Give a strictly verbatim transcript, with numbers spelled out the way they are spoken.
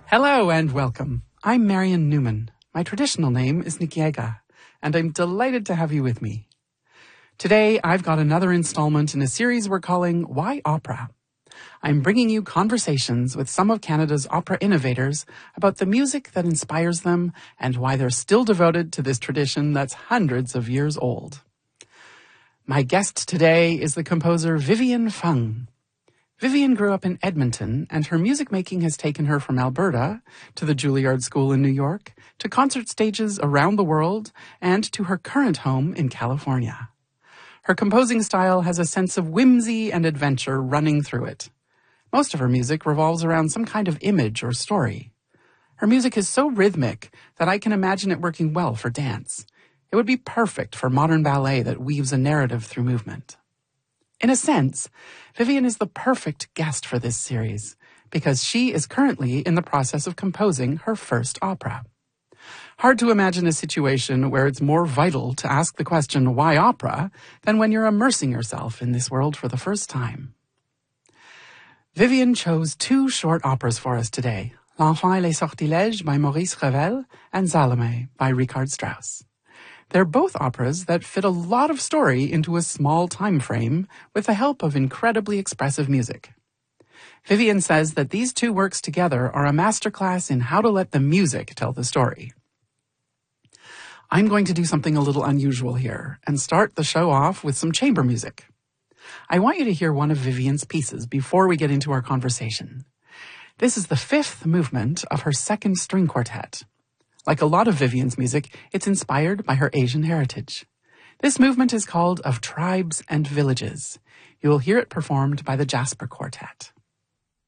Hello and welcome. I'm Marion Newman. My traditional name is Nikiega, and I'm delighted to have you with me. Today, I've got another installment in a series we're calling Why Opera? I'm bringing you conversations with some of Canada's opera innovators about the music that inspires them and why they're still devoted to this tradition that's hundreds of years old. My guest today is the composer Vivian Fung. Vivian grew up in Edmonton, and her music making has taken her from Alberta to the Juilliard School in New York, to concert stages around the world, and to her current home in California. Her composing style has a sense of whimsy and adventure running through it. Most of her music revolves around some kind of image or story. Her music is so rhythmic that I can imagine it working well for dance. It would be perfect for modern ballet that weaves a narrative through movement. In a sense, Vivian is the perfect guest for this series because she is currently in the process of composing her first opera. Hard to imagine a situation where it's more vital to ask the question, why opera, than when you're immersing yourself in this world for the first time. Vivian chose two short operas for us today, L'Enfant et les Sortilèges by Maurice Ravel and Salome by Richard Strauss. They're both operas that fit a lot of story into a small time frame with the help of incredibly expressive music. Vivian says that these two works together are a masterclass in how to let the music tell the story. I'm going to do something a little unusual here and start the show off with some chamber music. I want you to hear one of Vivian's pieces before we get into our conversation. This is the fifth movement of her second string quartet. Like a lot of Vivian's music, it's inspired by her Asian heritage. This movement is called Of Tribes and Villages. You will hear it performed by the Jasper Quartet.